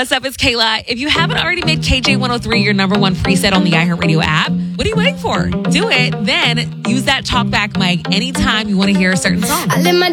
What's up? It's Kayla. If you haven't already made KJ103 your number one preset on the iHeartRadio app, what are you waiting for? Do it. Then use that talkback mic anytime you want to hear a certain song. I live my